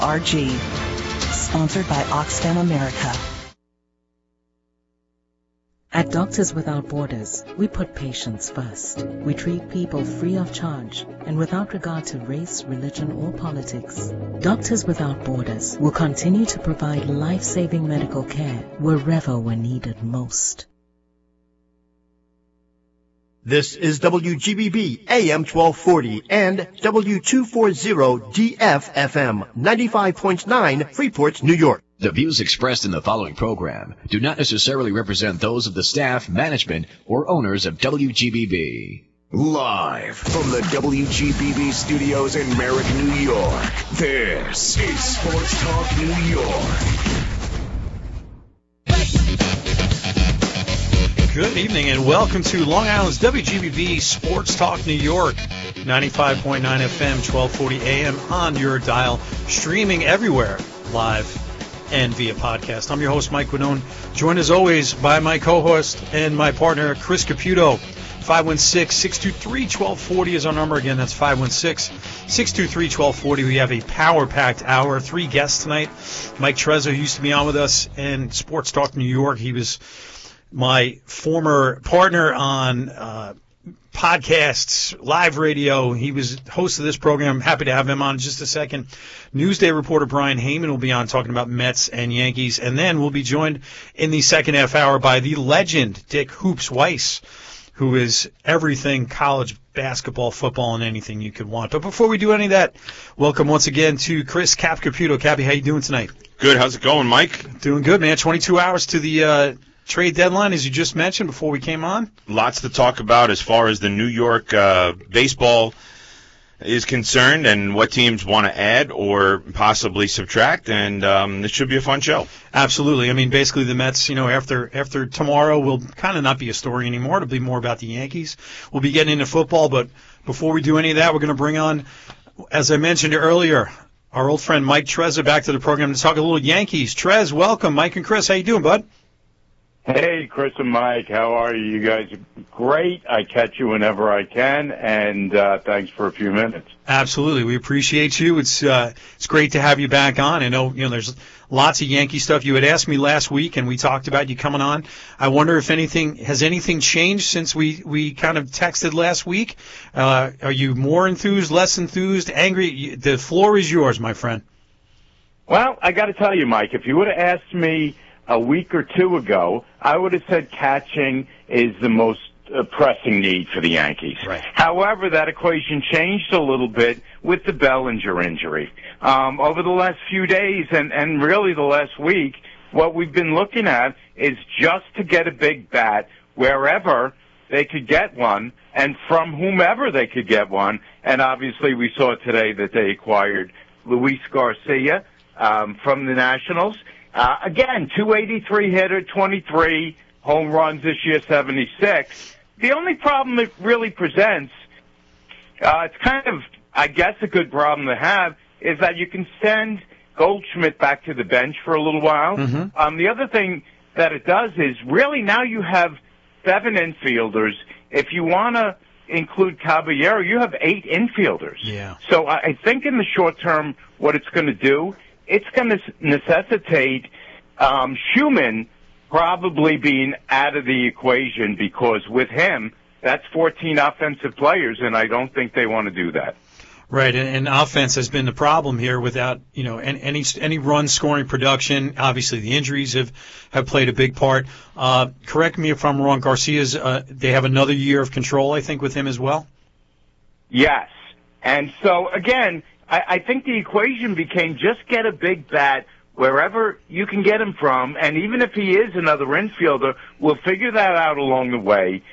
RG. Sponsored by Oxfam America. At Doctors Without Borders, we put patients first. We treat people free of charge and without regard to race, religion, or politics. Doctors Without Borders will continue to provide life-saving medical care wherever we're needed most. This is WGBB AM 1240 and W240 DFFM 95.9 Freeport, New York. The views expressed in the following program do not necessarily represent those of the staff, management, or owners of WGBB. Live from the WGBB studios in Merrick, New York, this is Sports Talk New York. Good evening and welcome to Long Island's WGBB Sports Talk New York, 95.9 FM, 1240 AM on your dial, streaming everywhere, live and via podcast. I'm your host, Mike Guidone, joined as always by my co-host and my partner, Chris Caputo. 516-623-1240 is our number. Again, that's 516-623-1240. We have a power-packed hour. 3 guests tonight. Mike Trezza, who used to be on with us in Sports Talk New York. He was my former partner on podcasts, live radio. He was host of this program. I'm happy to have him on in just a second. Newsday reporter Brian Heyman will be on talking about Mets and Yankees. And then we'll be joined in the second half hour by the legend, Dick Hoops Weiss, who is everything college basketball, football, and anything you could want. But before we do any of that, welcome once again to Chris Cap Caputo. Cappy, how you doing tonight? Good. How's it going, Mike? Doing good, man. 22 hours to the trade deadline, as you just mentioned before we came on. Lots to talk about as far as the New York baseball is concerned and what teams want to add or possibly subtract, and it should be a fun show. Absolutely. I mean, basically the Mets, after tomorrow will kind of not be a story anymore. It'll be more about the Yankees. We'll be getting into football, but before we do any of that, we're going to bring on, as I mentioned earlier, our old friend Mike Trezza back to the program to talk a little Yankees. Trez, welcome. Mike and Chris, how you doing, bud? Hey, Chris and Mike, how are you? You guys are great. I catch you whenever I can, and thanks for a few minutes. Absolutely. We appreciate you. It's great to have you back on. I know, there's lots of Yankee stuff. You had asked me last week, and we talked about you coming on. I wonder if has anything changed since we kind of texted last week? Are you more enthused, less enthused, angry? The floor is yours, my friend. Well, I got to tell you, Mike, if you would have asked me a week or two ago, I would have said catching is the most pressing need for the Yankees. Right. However, that equation changed a little bit with the Bellinger injury. Over the last few days and really the last week, what we've been looking at is just to get a big bat wherever they could get one and from whomever they could get one. And obviously we saw today that they acquired Luis Garcia from the Nationals. Again, 283 hitter, 23 home runs this year, 76. The only problem it really presents, it's kind of, I guess, a good problem to have, is that you can send Goldschmidt back to the bench for a little while. Mm-hmm. The other thing that it does is really now you have 7 infielders. If you want to include Caballero, you have 8 infielders. Yeah. So I think in the short term, what it's going to do, it's going to necessitate Schumann probably being out of the equation, because with him, that's 14 offensive players, and I don't think they want to do that. Right, and offense has been the problem here without, any run scoring production. Obviously, the injuries have played a big part. Correct me if I'm wrong, Garcia's, they have another year of control, I think, with him as well? Yes. And so, again, I think the equation became just get a big bat wherever you can get him from, and even if he is another infielder, we'll figure that out along the way.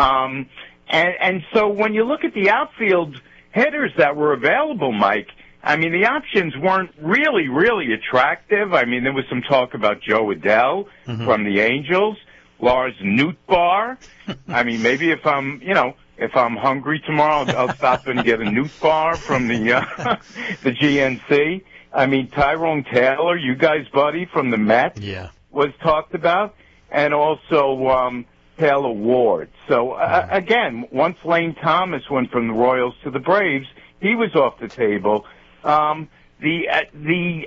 And so when you look at the outfield hitters that were available, Mike, I mean, the options weren't really, really attractive. I mean, there was some talk about Joe Adell from the Angels, Lars Nootbaar. I mean, maybe if I'm hungry tomorrow, I'll stop and get a Nootbaar from the GNC. I mean, Tyrone Taylor, you guys' buddy from the Mets, was talked about, and also Taylor Ward. So, again, once Lane Thomas went from the Royals to the Braves, he was off the table. The